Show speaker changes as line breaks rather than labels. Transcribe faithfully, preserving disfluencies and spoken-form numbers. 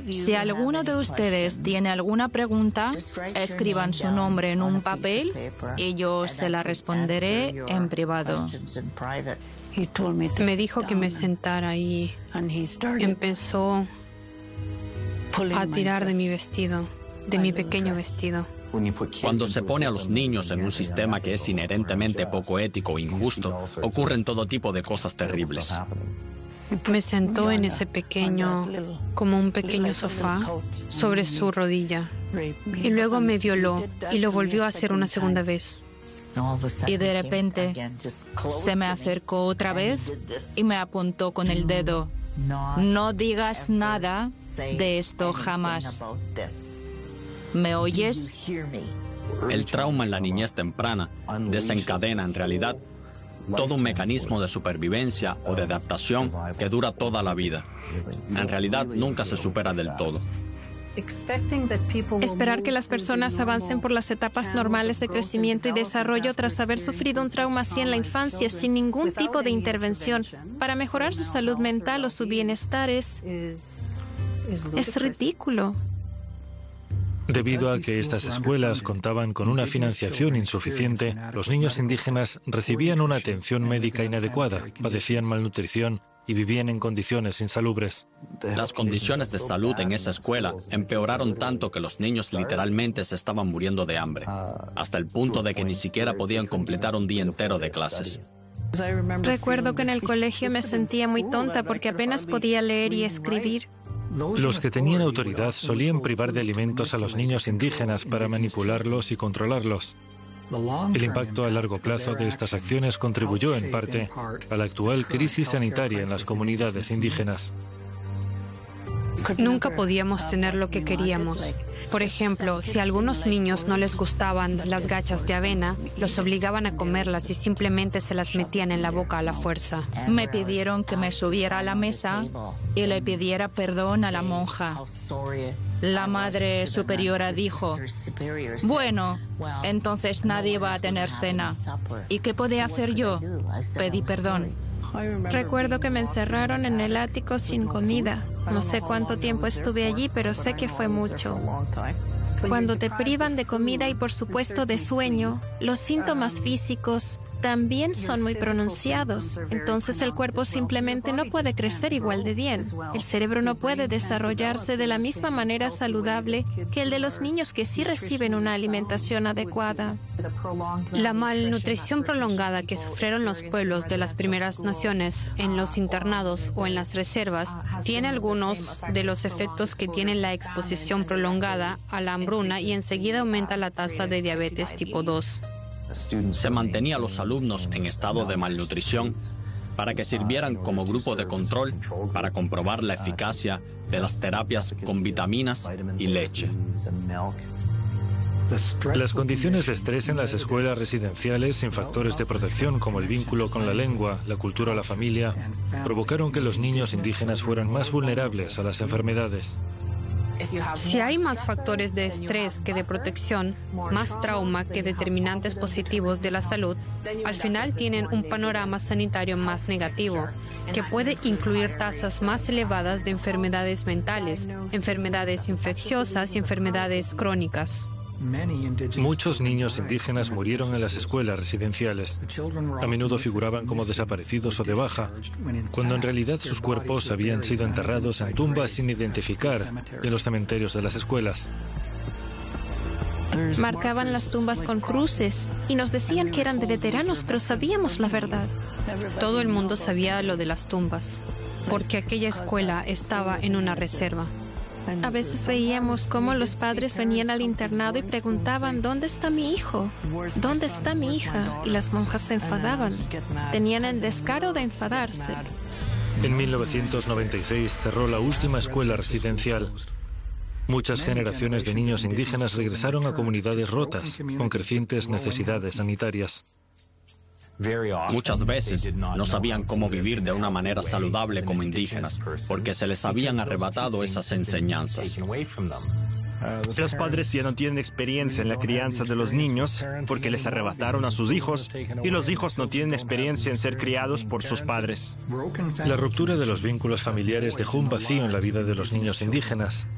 Si alguno de ustedes tiene alguna pregunta, escriban su nombre en un papel y yo se la responderé en privado.
Me dijo que me sentara y empezó a tirar de mi vestido, de mi pequeño vestido.
Cuando se pone a los niños en un sistema que es inherentemente poco ético o injusto, ocurren todo tipo de cosas terribles.
Me sentó en ese pequeño, como un pequeño sofá, sobre su rodilla. Y luego me violó y lo volvió a hacer una segunda vez.
Y de repente se me acercó otra vez y me apuntó con el dedo. No digas nada de esto jamás. ¿Me oyes?
El trauma en la niñez temprana desencadena en realidad todo un mecanismo de supervivencia o de adaptación que dura toda la vida. En realidad nunca se supera del todo.
Esperar que las personas avancen por las etapas normales de crecimiento y desarrollo tras haber sufrido un trauma así en la infancia sin ningún tipo de intervención para mejorar su salud mental o su bienestar es, es ridículo.
Debido a que estas escuelas contaban con una financiación insuficiente, los niños indígenas recibían una atención médica inadecuada, padecían malnutrición y vivían en condiciones insalubres.
Las condiciones de salud en esa escuela empeoraron tanto que los niños literalmente se estaban muriendo de hambre, hasta el punto de que ni siquiera podían completar un día entero de clases.
Recuerdo que en el colegio me sentía muy tonta porque apenas podía leer y escribir.
Los que tenían autoridad solían privar de alimentos a los niños indígenas para manipularlos y controlarlos. El impacto a largo plazo de estas acciones contribuyó en parte a la actual crisis sanitaria en las comunidades indígenas.
Nunca podíamos tener lo que queríamos. Por ejemplo, si a algunos niños no les gustaban las gachas de avena, los obligaban a comerlas y simplemente se las metían en la boca a la fuerza.
Me pidieron que me subiera a la mesa y le pidiera perdón a la monja. La madre superiora dijo, bueno, entonces nadie va a tener cena. ¿Y qué podía hacer yo? Pedí perdón.
Recuerdo que me encerraron en el ático sin comida. No sé cuánto tiempo estuve allí, pero sé que fue mucho. Cuando te privan de comida y por supuesto de sueño, los síntomas físicos también son muy pronunciados. Entonces el cuerpo simplemente no puede crecer igual de bien. El cerebro no puede desarrollarse de la misma manera saludable que el de los niños que sí reciben una alimentación adecuada.
La malnutrición prolongada que sufrieron los pueblos de las primeras naciones en los internados o en las reservas tiene algunos de los efectos que tiene la exposición prolongada a la hambruna y enseguida aumenta la tasa de diabetes tipo dos.
Se mantenía a los alumnos en estado de malnutrición para que sirvieran como grupo de control para comprobar la eficacia de las terapias con vitaminas y leche.
Las condiciones de estrés en las escuelas residenciales, sin factores de protección como el vínculo con la lengua, la cultura o la familia, provocaron que los niños indígenas fueran más vulnerables a las enfermedades.
Si hay más factores de estrés que de protección, más trauma que determinantes positivos de la salud, al final tienen un panorama sanitario más negativo, que puede incluir tasas más elevadas de enfermedades mentales, enfermedades infecciosas y enfermedades crónicas.
Muchos niños indígenas murieron en las escuelas residenciales. A menudo figuraban como desaparecidos o de baja, cuando en realidad sus cuerpos habían sido enterrados en tumbas sin identificar en los cementerios de las escuelas.
Marcaban las tumbas con cruces y nos decían que eran de veteranos, pero sabíamos la verdad.
Todo el mundo sabía lo de las tumbas, porque aquella escuela estaba en una reserva.
A veces veíamos cómo los padres venían al internado y preguntaban, ¿dónde está mi hijo? ¿Dónde está mi hija? Y las monjas se enfadaban. Tenían el descaro de enfadarse.
En mil novecientos noventa y seis cerró la última escuela residencial. Muchas generaciones de niños indígenas regresaron a comunidades rotas, con crecientes necesidades sanitarias.
Muchas veces no sabían cómo vivir de una manera saludable como indígenas, porque se les habían arrebatado esas enseñanzas.
Los padres ya no tienen experiencia en la crianza de los niños porque les arrebataron a sus hijos y los hijos no tienen experiencia en ser criados por sus padres.
La ruptura de los vínculos familiares dejó un vacío en la vida de los niños indígenas.